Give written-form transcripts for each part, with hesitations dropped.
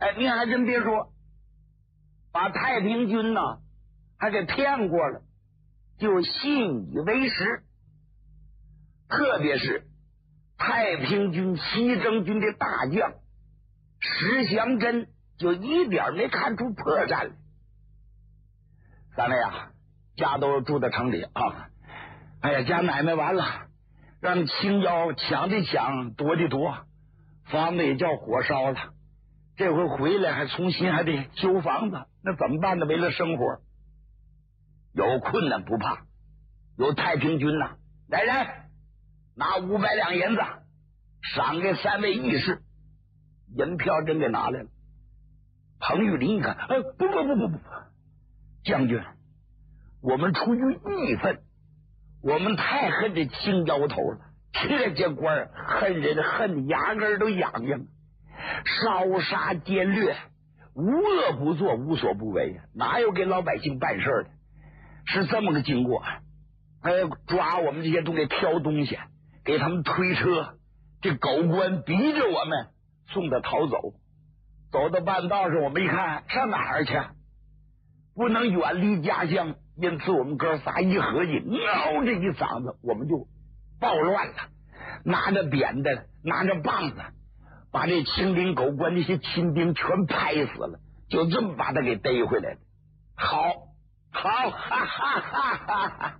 哎，您还真别说，把太平军呢还给骗过了，就信以为实。特别是太平军西征军的大将石祥珍，就一点没看出破绽来。三位啊，家都住在城里啊，哎呀，家买卖完了，让清妖抢的抢，夺的夺，房子也叫火烧了。这回回来还重新还得修房子，那怎么办呢？为了生活，有困难不怕，有太平军呐！来人，拿500两银子赏给3位义士。银票真给拿来了。彭玉麟一看，不，将军，我们出于义愤，我们太恨这青妖头了，这官恨人恨牙根都痒痒，烧杀奸掠，无恶不作，无所不为，哪有给老百姓办事的？是这么个经过。抓我们这些都给挑东西，给他们推车，这狗官逼着我们送他逃走。走到半道上，我们一看上哪儿去？不能远离家乡，因此我们哥仨一合计，嗷这一嗓子，我们就暴乱了，拿着扁担，拿着棒子，把这青林狗官那些亲兵全拍死了，就这么把他给逮回来了。好，哈哈哈哈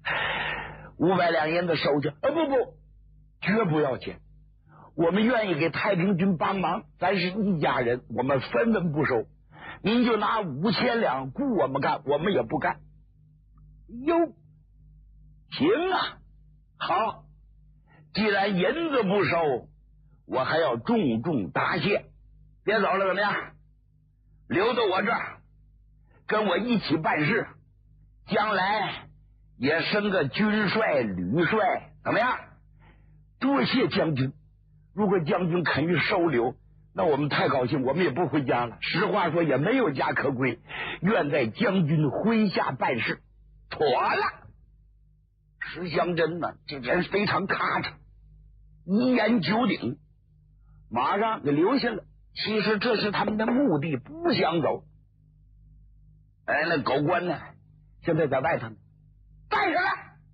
！500两银子收去。不，绝不要钱。我们愿意给太平军帮忙，咱是一家人，我们分文不收。您就拿5000两雇我们干，我们也不干。哟，行啊，好，既然银子不收，我还要重重答谢。别走了，怎么样？留到我这儿，跟我一起办事，将来也升个军帅、旅帅，怎么样？多谢将军。如果将军肯于收留，那我们太高兴，我们也不回家了。实话说，也没有家可归，愿在将军麾下办事。妥了。石祥珍呢，这人非常咔嚓，一言九鼎，马上给留下了。其实这是他们的目的，不想走。那狗官呢，现在在外头呢，带上来，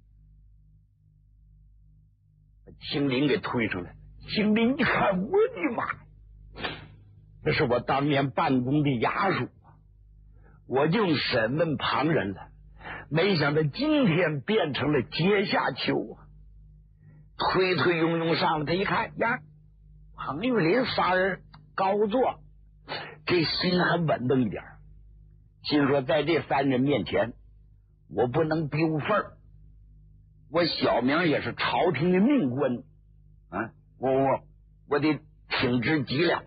把青林给推出来。青林一看，我的妈呀，这是我当年办公的衙署啊，我就审问旁人了，没想到今天变成了阶下囚啊！推推拥拥上了，他一看呀，彭玉麟仨人高坐，这心还稳当一点，心说在这3人面前，我不能丢份儿，我小名也是朝廷的命官啊，我得挺直脊梁，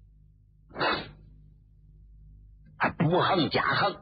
还不横假横，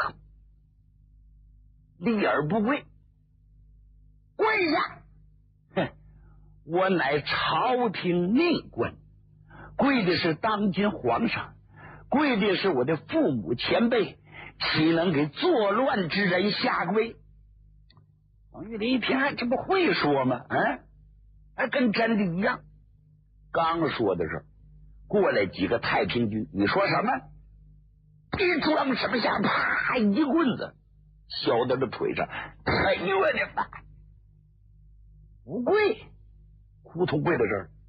立而不跪，跪下！哼，我乃朝廷命官，跪的是当今皇上，跪的是我的父母前辈，岂能给作乱之人下跪？王玉麟一听，这不会说吗？还跟真的一样。刚说的时候，过来几个太平军，你说什么？别装什么下，啪一棍子削到这腿上。哎呦我的妈！不跪，扑通跪到这儿。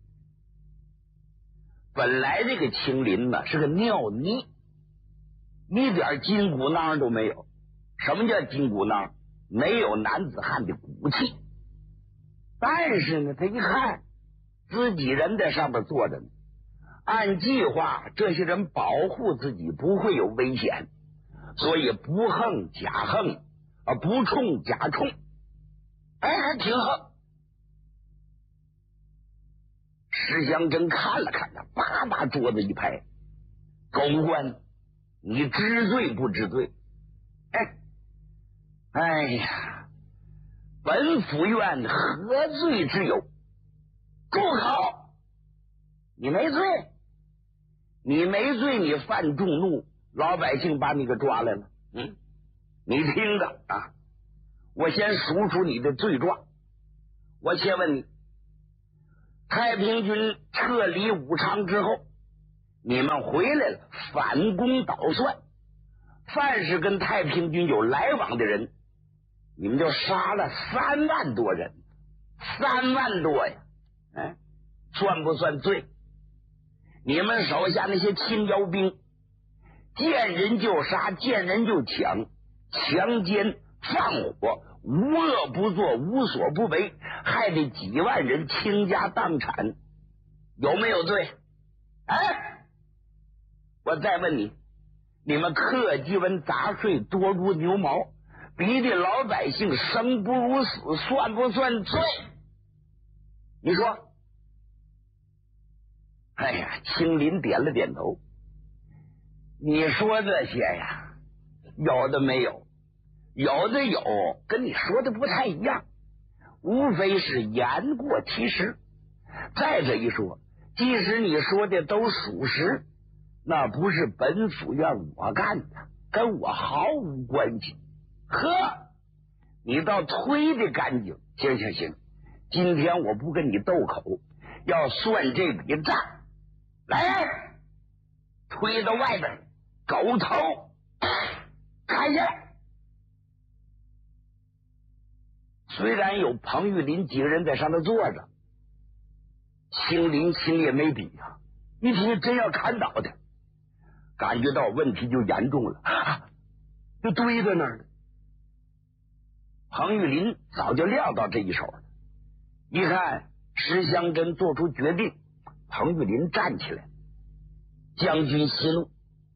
本来这个青林呢是个尿泥，一点筋骨囊都没有。什么叫筋骨囊？没有男子汉的骨气。但是呢，他一看自己人在上面坐着呢，按计划这些人保护自己不会有危险，所以不横假横，不冲假冲，还挺横。石祥珍看了看他，叭叭桌子一拍，狗官，你知罪不知罪？哎呀，本府院何罪之有？住口！你没罪，你没罪，你犯众怒，老百姓把你给抓来了。你听着啊，我先数数你的罪状。我先问你，太平军撤离武昌之后， 你们回来了，反攻倒算，凡是跟太平军有来往的人，你们就杀了3万多人，3万多呀！算不算罪？你们手下那些青腰兵，见人就杀，见人就抢，强奸放火，无恶不作，无所不为，害得几万人倾家荡产，有没有罪？我再问你，你们克己文杂税多如牛毛，逼得老百姓生不如死，算不算罪？你说？哎呀，青林点了点头。你说这些呀，有的没有，有的有，跟你说的不太一样，无非是言过其实。再者一说，即使你说的都属实，那不是本府院我干的，跟我毫无关系。呵，你倒推的干净。行，今天我不跟你斗口，要算这笔账。来，推到外边，狗头砍下来。虽然有彭玉麟几个人在上头坐着，青林青也没比啊！一听真要砍倒的，感觉到问题就严重了，就堆在那儿了。彭玉麟早就料到这一手了，一看石香珍做出决定，彭玉麟站起来，将军息怒。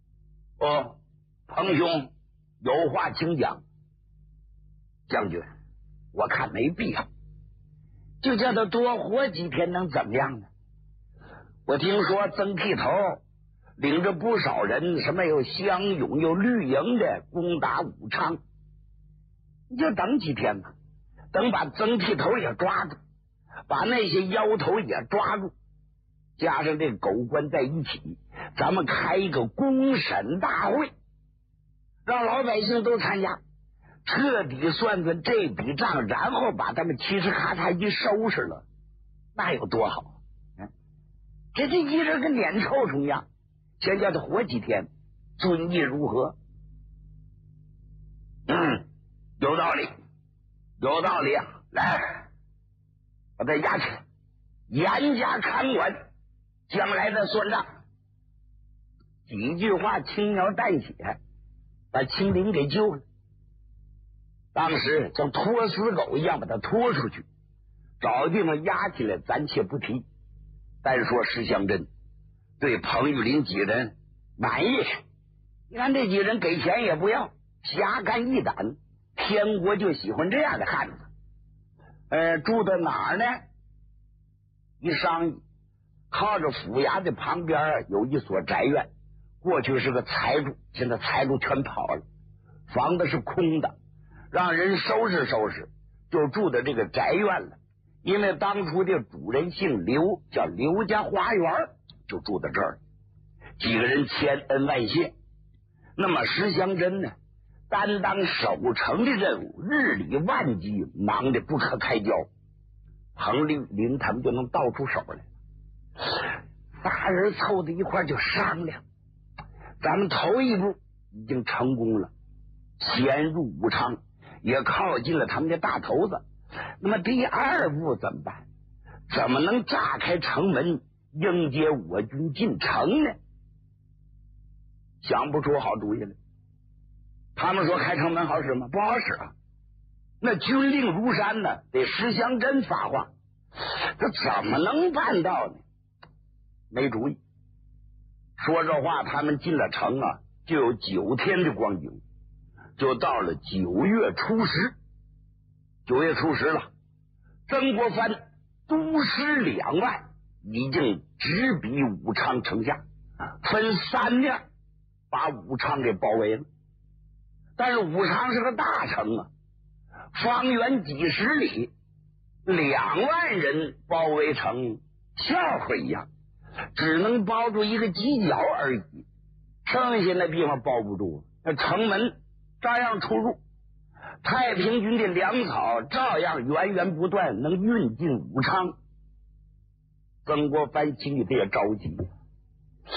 彭兄有话请讲。将军，我看没必要，就叫他多活几天能怎么样呢？我听说曾剃头领着不少人，什么有湘勇有绿营的攻打武昌，你就等几天吧，等把曾剃头也抓住，把那些妖头也抓住，加上这狗官在一起，咱们开一个公审大会，让老百姓都参加，彻底算算这笔账，然后把他们嘁哧咔嚓一收拾了，那有多好？这一人跟撵臭虫一样，先叫他活几天，尊意如何？有道理，有道理啊！来，把他押起来，严加看管，将来的算账。几句话轻描淡写，把青林给救了。当时像拖死狗一样把他拖出去，找地方压起来，暂且不提。单说石香珍对彭玉麟几人满意，你看这几人给钱也不要，侠肝义胆，天国就喜欢这样的汉子。住在哪儿呢？一商议，靠着府衙的旁边有一所宅院，过去是个财主，现在财主全跑了，房子是空的，让人收拾收拾，就住在这个宅院了。因为当初的主人姓刘，叫刘家花园，就住在这儿。几个人千恩万谢。那么石香珍呢，担当守城的任务，日理万机，忙得不可开交。彭玉麟他们就能倒出手来，仨人凑在一块就商量，咱们头一步已经成功了，先入武昌，也靠近了他们的大头子。那么第二步怎么办？怎么能炸开城门迎接我军进城呢？想不出好主意来。他们说开城门好使吗？不好使啊！那军令如山呢，得石香珍发话，这怎么能办到呢？没主意。说这话，他们进了城啊，就有9天的光景，就到了9月初10。9月初10了，曾国藩督师2万已经直逼武昌城下，分3面把武昌给包围了。但是武昌是个大城啊，方圆几十里，2万人包围城笑话一样，只能包住一个犄角而已，剩下那地方包不住，那城门照样出入，太平军的粮草照样源源不断能运进武昌。曾国藩心里这也着急，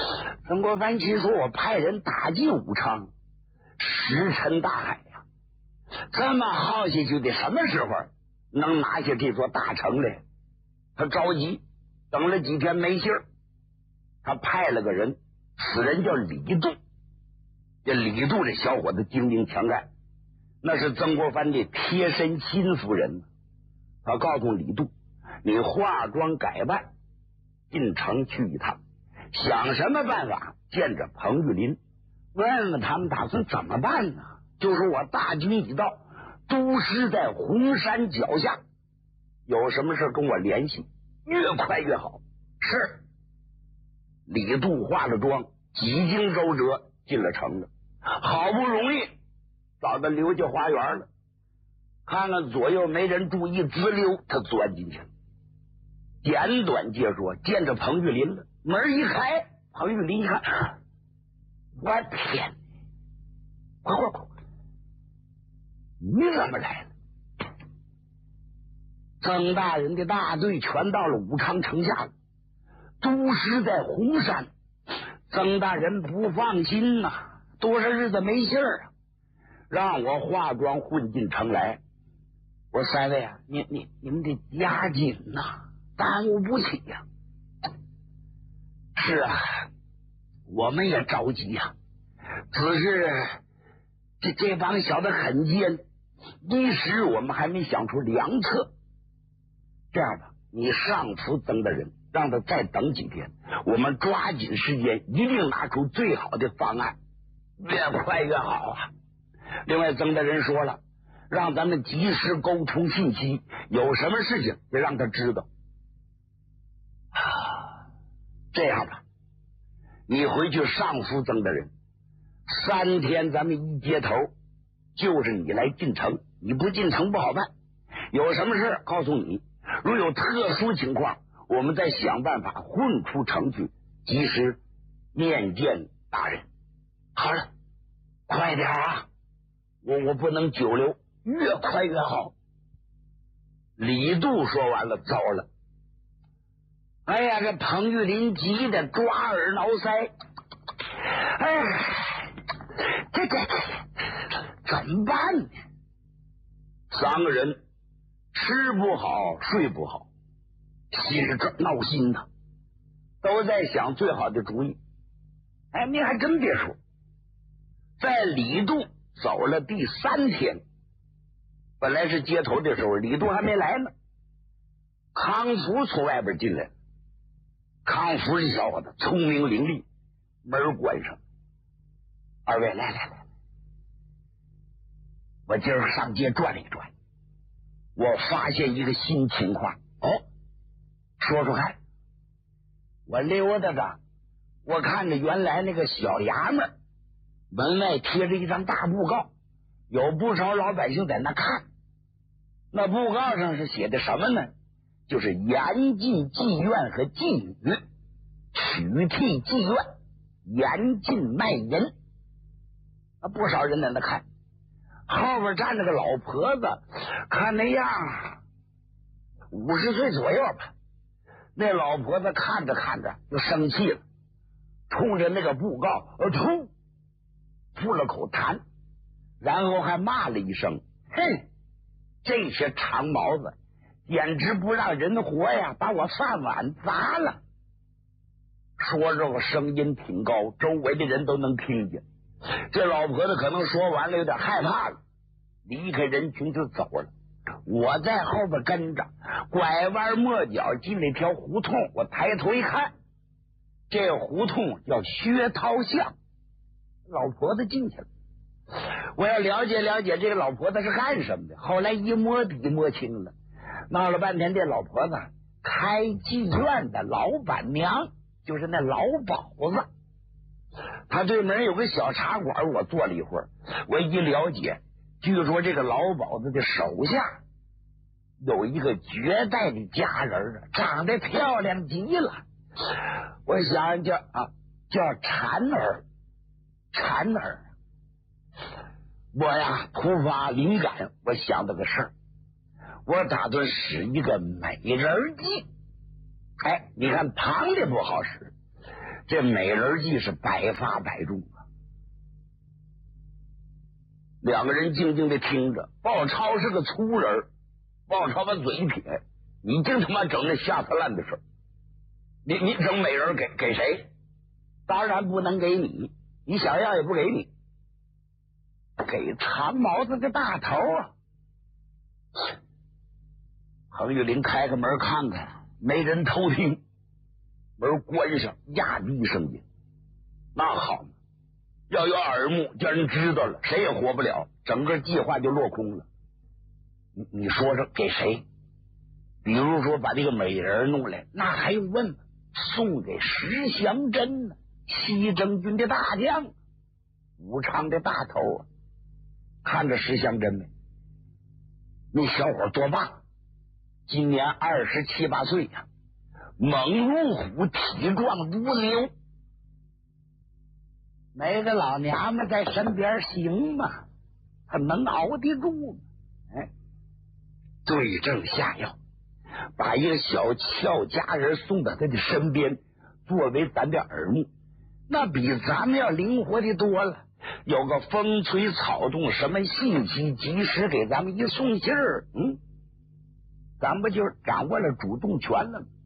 曾国藩心说：“我派人打进武昌，石沉大海呀！这么耗下去得什么时候能拿下这座大城来？”他着急，等了几天没信儿，他派了个人，此人叫李杜。这李杜这小伙子精明强干，那是曾国藩的贴身心腹人。他告诉李杜：“你化妆改扮，进城去一趟，想什么办法见着彭玉麟，问问他们打算怎么办呢？就是我大军已到，都师在红山脚下，有什么事跟我联系，越快越好。”是。李杜化了妆，几经周折进了城了，好不容易找到刘家花园了，看看左右没人注意，滋溜他钻进去了。简短截说，见着彭玉麟了，门一开，彭玉麟一看，我天，快，你怎么来了？曾大人的大队全到了武昌城下了，都师在红山。曾大人不放心呐，多少日子没信儿啊，让我化妆混进城来。我说三位啊，你们得加紧呐，耽误不起呀。是啊，我们也着急呀，只是这帮小子很奸，一时我们还没想出良策。这样吧，你上服曾大人，让他再等几天，我们抓紧时间，一定拿出最好的方案，越快越好啊。另外，曾大人说了，让咱们及时沟通信息，有什么事情也让他知道。这样吧，你回去上服曾大人，3天咱们一接头，就是你来进城，你不进城不好办。有什么事告诉你，如有特殊情况，我们再想办法混出城去，及时面见大人。好了，快点啊！我不能久留，越快越好。李杜说完了，糟了！哎呀，这彭玉麟急得抓耳挠腮。哎，这怎么办呢？3个人吃不好睡不好，心里这闹心呐，都在想最好的主意。哎，你还真别说，在李杜走了第3天，本来是接头的时候，李杜还没来呢，康福从外边进来了。康福这小伙子聪明伶俐，门关上。二位来，我今儿上街转了一转，我发现一个新情况。说说看。我溜达着，我看着原来那个小衙门门外贴着一张大布告，有不少老百姓在那看。那布告上是写的什么呢？就是严禁妓院和妓女，取缔妓院，严禁卖淫。不少人在那看，后边站着个老婆子，看那样50岁左右吧。那老婆子看着看着就生气了，冲着那个布告吐了口痰，然后还骂了一声：“哼，这些长毛子简直不让人活呀，把我饭碗砸了。”说这个声音挺高，周围的人都能听见。这老婆子可能说完了有点害怕了，离开人群就走了。我在后边跟着，拐弯抹角进了一条胡同。我抬头一看，这胡同叫薛涛巷，老婆子进去了。我要了解了解这个老婆子是干什么的。后来一摸底摸清了，闹了半天，这老婆子开妓院的老板娘，就是那老鸨子。他对门有个小茶馆，我坐了一会儿，我一了解，据说这个老鸨子的手下有一个绝代的佳人，长得漂亮极了。我想叫婵儿。我呀突发灵感，我想到个事儿，我打算使一个美人计。哎，你看旁的不好使， 这美人计是百发百中啊。两个人静静的听着。鲍超是个粗人，鲍超把嘴撇，你净他妈整那下三滥的事，你整美人给谁？当然不能给你，你想要也不给你，给长毛子的大头啊。彭玉麟开个门看看，没人偷听，门关上，压低声音。那好嘛，要有耳目，叫人知道了，谁也活不了，整个计划就落空了。你说说给谁？比如说把这个美人弄来，那还用问吗？送给石祥珍呢，西征军的大将，武昌的大头啊。看着石祥珍没？那小伙多棒，今年27、28岁呀，猛如虎，体壮如牛。没个老娘们在身边行吗？他能熬得住吗？哎，对症下药，把一个小俏佳人送到他的身边，作为咱的耳目，那比咱们要灵活的多了。有个风吹草动，什么信息及时给咱们一送信儿，咱不就掌握了主动权了吗？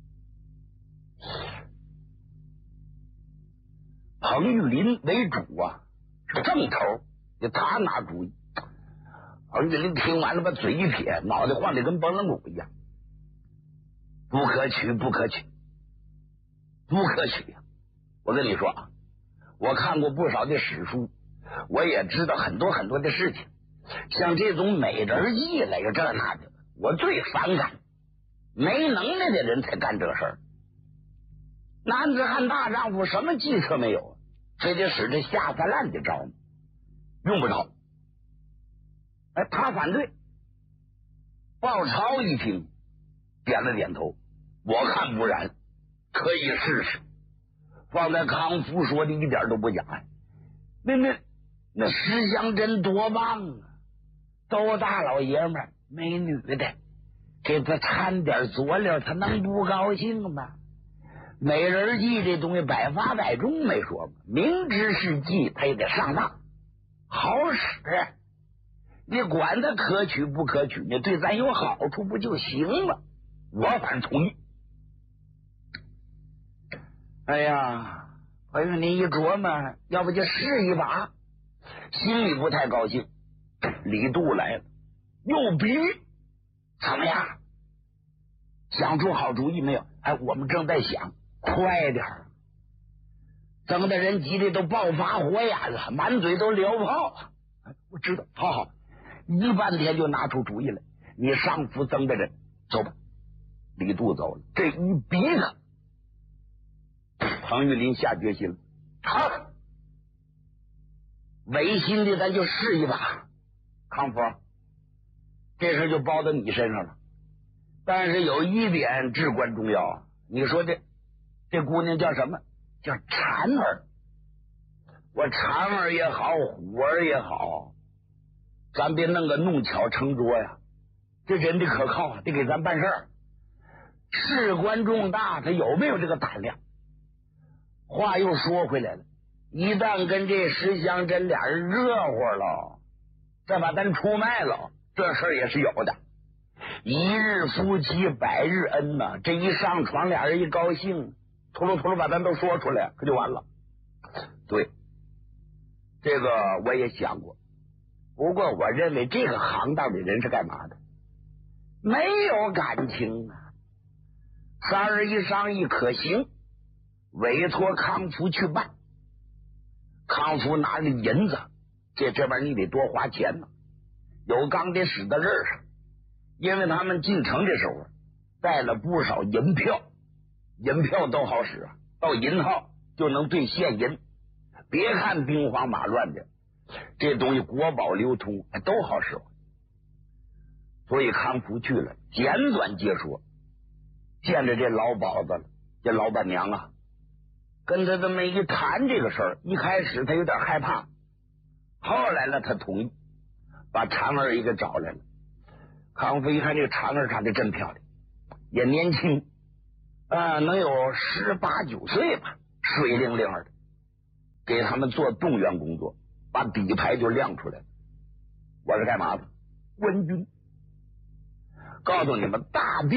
彭玉麟为主啊，是正头，就他拿主意。彭玉麟听完了，把嘴一撇，脑袋晃得跟崩冷鼓一样。不可取，不可取，不可取呀！我跟你说啊，我看过不少的史书，我也知道很多很多的事情，像这种美人计来个这那的，我最反感。没能耐的人才干这事儿。男子汉大丈夫，什么计策没有啊？非得使这下三滥的招吗？用不着。哎，他反对。鲍超一听，点了点头，我看不然，可以试试。放在康福说的一点都不假呀。那石祥珍多棒啊，都大老爷们儿，没女的，给他掺点佐料，他能不高兴吗？美人计这东西百发百中没说吗？明知是计，他也得上当，好使。你管他可取不可取，你对咱有好处不就行了？我反正同意。哎呀，朋友你一琢磨，要不就试一把，心里不太高兴。李杜来了，又比怎么样？想出好主意没有？哎，我们正在想，快点儿，整的人急的都爆发火眼了，满嘴都燎泡。我知道，好，一半天就拿出主意来。你上府增的人，走吧。李杜走了，这一逼他，彭玉麟下决心了，好，违心的咱就试一把。康福，这事就包到你身上了。但是有一点至关重要啊！你说这姑娘叫什么？叫婵儿。我婵儿也好，虎儿也好，咱别弄个弄巧成拙呀。这人得可靠啊，得给咱办事儿。事关重大，他有没有这个胆量？话又说回来了，一旦跟这石祥珍俩人热乎了，再把咱出卖了，这事儿也是有的。一日夫妻百日恩呐，这一上床俩人一高兴，秃噜秃噜把咱都说出来，可就完了。对，这个我也想过，不过我认为这个行当的人是干嘛的？没有感情啊。三人一商议可行，委托康福去办。康福拿着银子，这边你得多花钱呢，有刚得使到刃上。因为他们进城的时候带了不少银票，银票都好使啊，到银号就能兑现银。别看兵荒马乱的，这东西国宝流通都好使。所以康福去了，简短截说，见着这老鸨子了，这老板娘啊，跟他这么一谈这个事儿，一开始他有点害怕，后来呢他同意，把婵儿一个找来了。康福一看这婵儿长得真漂亮，也年轻，能有18、19岁吧， 水灵灵的，给他们做动员工作，把底牌就亮出来了。我是干嘛的？官军。告诉你们，大地